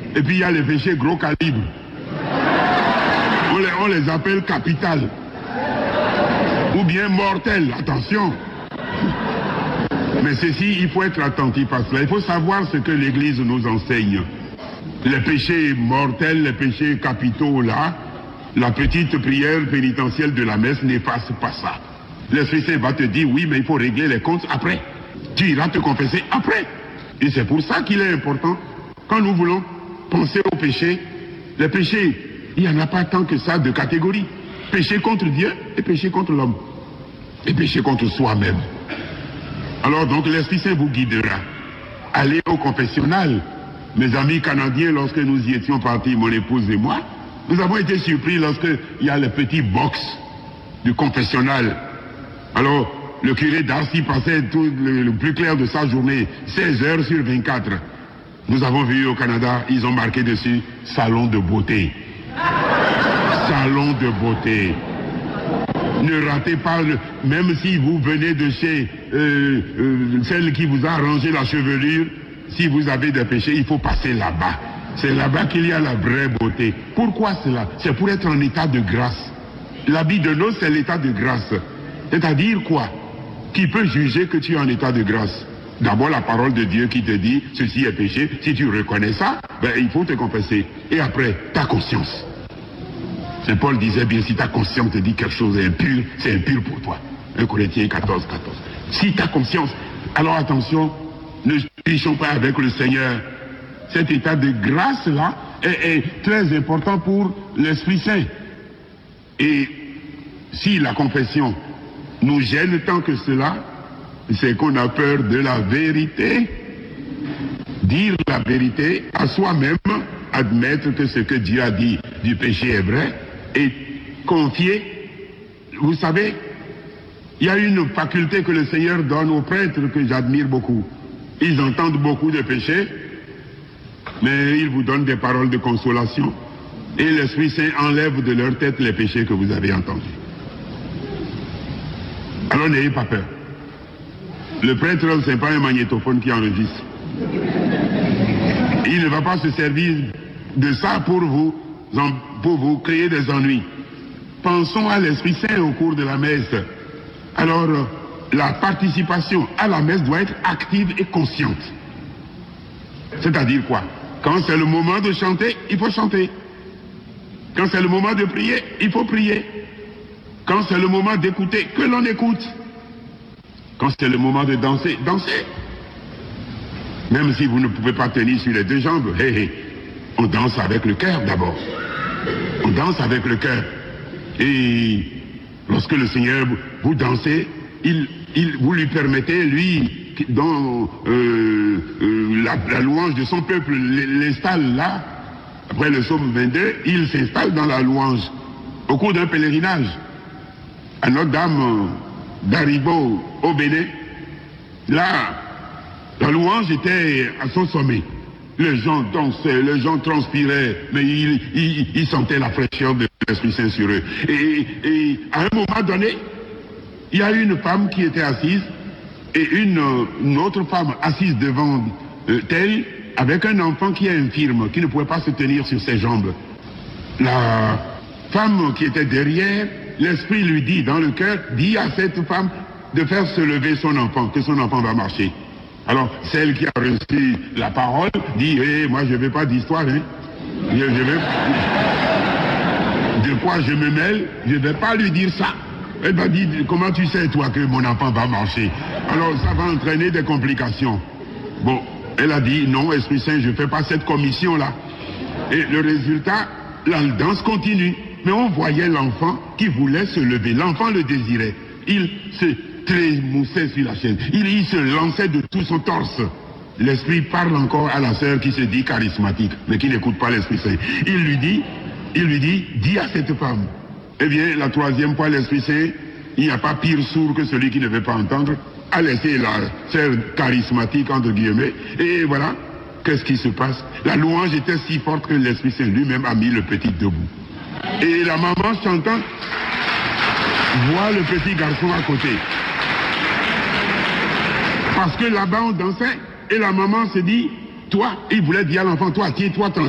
Et puis il y a les péchés gros calibre. On les appelle capital. Ou bien mortel, attention. Mais ceci, il faut être attentif à cela. Il faut savoir ce que l'Église nous enseigne. Les péchés mortels, les péchés capitaux, là, la petite prière pénitentielle de la messe n'efface pas ça. L'Esprit Saint va te dire, oui, mais il faut régler les comptes après. Tu iras te confesser après. Et c'est pour ça qu'il est important, quand nous voulons penser au péché, les péchés, il n'y en a pas tant que ça de catégories. Péché contre Dieu et péché contre l'homme. Et péché contre soi-même. Alors donc l'Esprit Saint vous guidera. Allez au confessionnal. Mes amis canadiens, lorsque nous y étions partis, mon épouse et moi, nous avons été surpris lorsqu'il y a le petit box du confessionnal. Alors, le curé d'Arcy passait tout le plus clair de sa journée, 16 heures sur 24. Nous avons vu au Canada, ils ont marqué dessus « salon de beauté ». Salon de beauté. Ne ratez pas, même si vous venez de chez celle qui vous a arrangé la chevelure, si vous avez des péchés, il faut passer là-bas. C'est là-bas qu'il y a la vraie beauté. Pourquoi cela? C'est pour être en état de grâce. L'habit de noces, c'est l'état de grâce. C'est-à-dire quoi? Qui peut juger que tu es en état de grâce? D'abord la parole de Dieu qui te dit, ceci est péché. Si tu reconnais ça, ben, il faut te confesser. Et après, ta conscience. Saint Paul disait bien, si ta conscience te dit quelque chose est impur, c'est impur pour toi. 1 Corinthiens 14, 14. Si ta conscience, alors attention, ne trichons pas avec le Seigneur. Cet état de grâce-là est très important pour l'Esprit Saint. Et si la confession nous gêne tant que cela, c'est qu'on a peur de la vérité. Dire la vérité à soi-même, admettre que ce que Dieu a dit du péché est vrai, et confier. Vous savez, il y a une faculté que le Seigneur donne aux prêtres que j'admire beaucoup. Ils entendent beaucoup de péchés, mais ils vous donnent des paroles de consolation. Et l'Esprit Saint enlève de leur tête les péchés que vous avez entendus. Alors n'ayez pas peur. Le prêtre, ce n'est pas un magnétophone qui enregistre. Il ne va pas se servir de ça pour vous créer des ennuis. Pensons à l'Esprit Saint au cours de la messe. Alors, la participation à la messe doit être active et consciente. C'est-à-dire quoi? Quand c'est le moment de chanter, il faut chanter. Quand c'est le moment de prier, il faut prier. Quand c'est le moment d'écouter, que l'on écoute. Quand c'est le moment de danser, dansez. Même si vous ne pouvez pas tenir sur les deux jambes, on danse avec le cœur d'abord. On danse avec le cœur. Et lorsque le Seigneur vous dansez, vous lui permettez, lui, dans la louange de son peuple, l'installe là. Après le psaume 22, il s'installe dans la louange. Au cours d'un pèlerinage, à Notre-Dame d'Aribo, au Bénin, là, la louange était à son sommet. Les gens dansaient, les gens transpiraient, mais ils sentaient la fraîcheur de l'Esprit Saint sur eux. Et à un moment donné, il y a une femme qui était assise et une autre femme assise devant elle avec un enfant qui est infirme, qui ne pouvait pas se tenir sur ses jambes. La femme qui était derrière, l'Esprit lui dit dans le cœur, dit à cette femme de faire se lever son enfant, que son enfant va marcher. Alors, celle qui a reçu la parole dit, moi je ne veux pas d'histoire, hein. De quoi je me mêle, je ne vais pas lui dire ça. Elle m'a dit, comment tu sais toi que mon enfant va marcher? Alors ça va entraîner des complications. Bon, elle a dit, non, Esprit Saint, je ne fais pas cette commission-là. Et le résultat, la danse continue. Mais on voyait l'enfant qui voulait se lever. L'enfant le désirait. Il se trémoussait sur la chaise. Il se lançait de tout son torse. L'Esprit parle encore à la sœur qui se dit charismatique, mais qui n'écoute pas l'Esprit Saint. Il lui dit, dis à cette femme. Eh bien, la troisième fois, l'Esprit Saint, il n'y a pas pire sourd que celui qui ne veut pas entendre, a laissé la sœur charismatique, entre guillemets, et voilà, qu'est-ce qui se passe? La louange était si forte que l'Esprit Saint lui-même a mis le petit debout. Et la maman chantant voit le petit garçon à côté. Parce que là-bas on dansait, et la maman se dit, toi, il voulait dire à l'enfant, toi, tiens-toi